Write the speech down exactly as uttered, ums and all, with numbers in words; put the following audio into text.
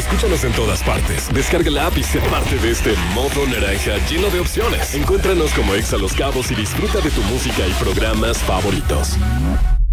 Escúchanos en todas partes. Descarga la app y sé parte de este modo naranja lleno de opciones. Encuéntranos como Exa Los Cabos y disfruta de tu música y programas favoritos.